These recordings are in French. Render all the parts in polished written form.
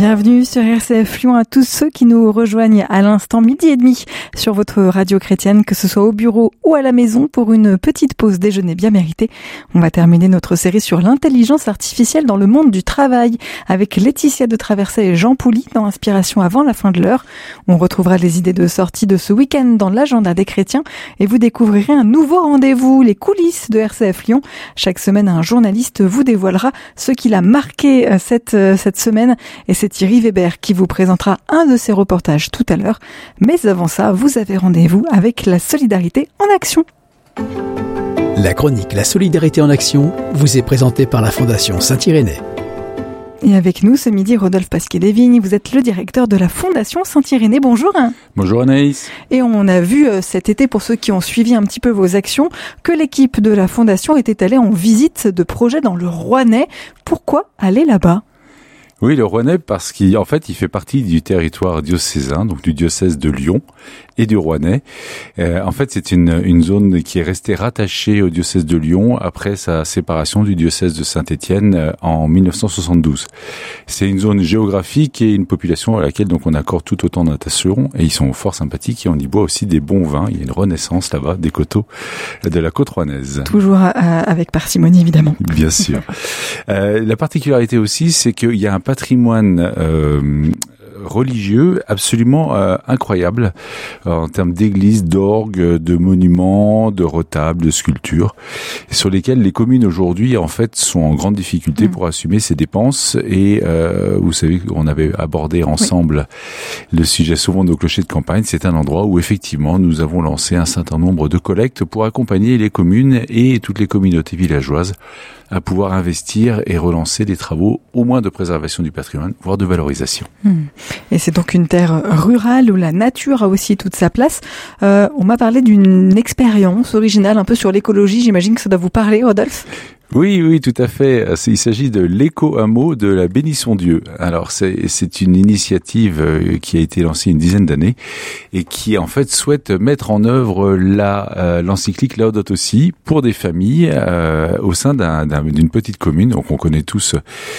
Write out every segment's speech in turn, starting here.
Bienvenue sur RCF Lyon à tous ceux qui nous rejoignent à l'instant 12h30 sur votre radio chrétienne, que ce soit au bureau ou à la maison pour une petite pause déjeuner bien méritée. On va terminer notre série sur l'intelligence artificielle dans le monde du travail avec Laetitia de Traversay et Jean Pouly dans Inspiration avant la fin de l'heure. On retrouvera les idées de sortie de ce week-end dans l'agenda des chrétiens et vous découvrirez un nouveau rendez-vous, les coulisses de RCF Lyon. Chaque semaine, un journaliste vous dévoilera ce qu'il a marqué cette semaine. Et c'est Thierry Weber qui vous présentera un de ses reportages tout à l'heure. Mais avant ça, vous avez rendez-vous avec la solidarité en action. La chronique La solidarité en action vous est présentée par la Fondation Saint-Irénée. Et avec nous ce midi, Rodolphe Pasquier-Desvignes, vous êtes le directeur de la Fondation Saint-Irénée. Bonjour. Bonjour Anaïs. Et on a vu cet été, pour ceux qui ont suivi un petit peu vos actions, que l'équipe de la Fondation était allée en visite de projet dans le Rouennais. Pourquoi aller là-bas ? Oui, le Rouennais, parce qu'en fait, il fait partie du territoire diocésain, donc du diocèse de Lyon et du Rouennais. En fait, c'est une zone qui est restée rattachée au diocèse de Lyon après sa séparation du diocèse de Saint-Étienne en 1972. C'est une zone géographique et une population à laquelle donc on accorde tout autant d'attention, et ils sont fort sympathiques et on y boit aussi des bons vins. Il y a une renaissance là-bas des coteaux de la côte rouennaise. Toujours avec parcimonie, évidemment. Bien sûr. La particularité aussi, c'est qu'il y a un patrimoine religieux absolument incroyable en termes d'églises, d'orgues, de monuments, de retables, de sculptures, sur lesquels les communes aujourd'hui en fait sont en grande difficulté pour assumer ces dépenses. Et vous savez qu'on avait abordé ensemble le sujet souvent de nos clochers de campagne. C'est un endroit où effectivement nous avons lancé un certain nombre de collectes pour accompagner les communes et toutes les communautés villageoises à pouvoir investir et relancer des travaux au moins de préservation du patrimoine, voire de valorisation. Et c'est donc une terre rurale où la nature a aussi toute sa place. On m'a parlé d'une expérience originale un peu sur l'écologie. J'imagine que ça doit vous parler, Rodolphe ? Oui, tout à fait. Il s'agit de l'éco-hameau de la Bénisson-Dieu. Alors, c'est une initiative qui a été lancée une dizaine d'années et qui, en fait, souhaite mettre en œuvre l'encyclique Laudato Si pour des familles au sein d'une petite commune. Donc, on connaît tous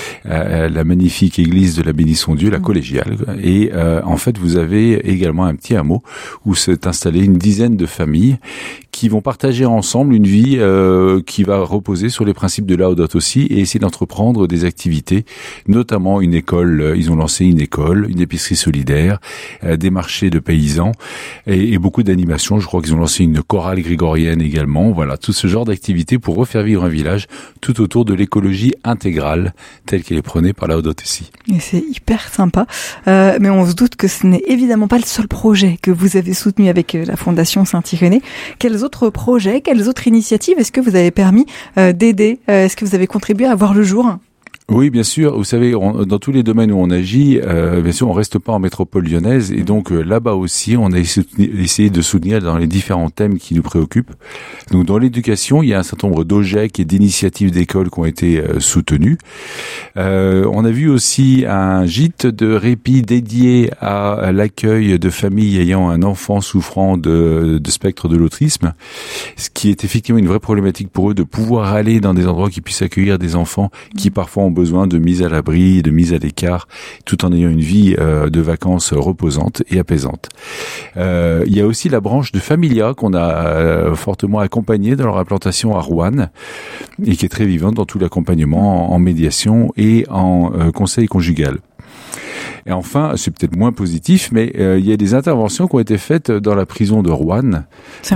la magnifique église de la Bénisson-Dieu, la collégiale. Et en fait, vous avez également un petit hameau où s'est installé une dizaine de familles qui vont partager ensemble une vie qui va reposer sur les principes de Laudato Si et essayer d'entreprendre des activités, notamment une école. Ils ont lancé une école, une épicerie solidaire, des marchés de paysans et beaucoup d'animations. Je crois qu'ils ont lancé une chorale grégorienne également. Voilà, tout ce genre d'activités pour refaire vivre un village tout autour de l'écologie intégrale telle qu'elle est prônée par Laudato Si. Et c'est hyper sympa. Mais on se doute que ce n'est évidemment pas le seul projet que vous avez soutenu avec la Fondation Saint-Irénée. Quels autres projets, quelles autres initiatives est-ce que vous avez permis d'aider ? Est-ce que vous avez contribué à voir le jour ? Oui, bien sûr. Vous savez, dans tous les domaines où on agit, bien sûr, on reste pas en métropole lyonnaise. Et donc, là-bas aussi, on a essayé de soutenir dans les différents thèmes qui nous préoccupent. Donc, dans l'éducation, il y a un certain nombre d'OGEC et d'initiatives d'écoles qui ont été soutenues. On a vu aussi un gîte de répit dédié à l'accueil de familles ayant un enfant souffrant de spectre de l'autisme, ce qui est effectivement une vraie problématique pour eux de pouvoir aller dans des endroits qui puissent accueillir des enfants qui parfois ont besoin de mise à l'abri, de mise à l'écart, tout en ayant une vie de vacances reposante et apaisante. Il y a aussi la branche de Familia qu'on a fortement accompagnée dans leur implantation à Roanne et qui est très vivante dans tout l'accompagnement en médiation et en conseil conjugal. Et enfin, c'est peut-être moins positif, mais il y a des interventions qui ont été faites dans la prison de Roanne,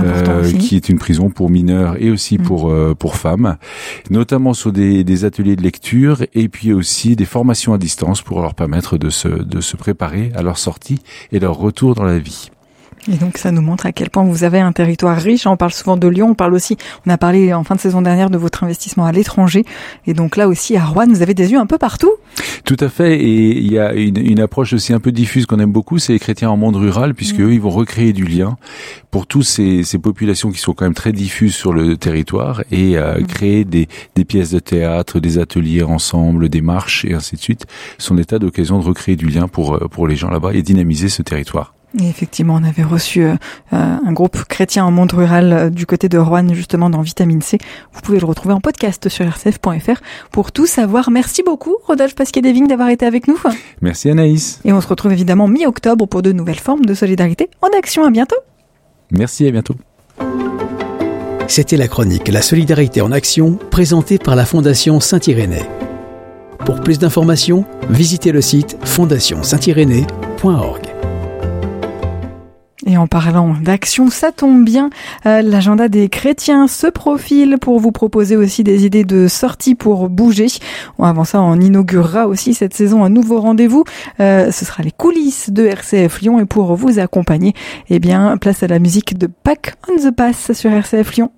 qui est une prison pour mineurs et aussi pour femmes, notamment sur des ateliers de lecture et puis aussi des formations à distance pour leur permettre de se préparer à leur sortie et leur retour dans la vie. Et donc ça nous montre à quel point vous avez un territoire riche. On parle souvent de Lyon, on a parlé en fin de saison dernière de votre investissement à l'étranger. Et donc là aussi à Roanne, vous avez des yeux un peu partout. Tout à fait. Et il y a une approche aussi un peu diffuse qu'on aime beaucoup, c'est les chrétiens en monde rural, puisque eux, ils vont recréer du lien pour tous ces populations qui sont quand même très diffuses sur le territoire et créer des pièces de théâtre, des ateliers ensemble, des marches et ainsi de suite. Ce sont des tas d'occasions de recréer du lien pour les gens là-bas et dynamiser ce territoire. Et effectivement, on avait reçu un groupe chrétien en monde rural du côté de Roanne, justement dans Vitamine C. Vous pouvez le retrouver en podcast sur rcf.fr pour tout savoir. Merci beaucoup, Rodolphe Pasquier-Deving, d'avoir été avec nous. Merci Anaïs. Et on se retrouve évidemment mi-octobre pour de nouvelles formes de solidarité en action. À bientôt. Merci, à bientôt. C'était la chronique La solidarité en action, présentée par la Fondation Saint-Irénée. Pour plus d'informations, visitez le site fondationsaintirénée.org. Et en parlant d'action, ça tombe bien, l'agenda des chrétiens se profile pour vous proposer aussi des idées de sorties pour bouger. Avant ça, on inaugurera aussi cette saison un nouveau rendez-vous. Ce sera les coulisses de RCF Lyon et pour vous accompagner, place à la musique de Pack on the Pass sur RCF Lyon.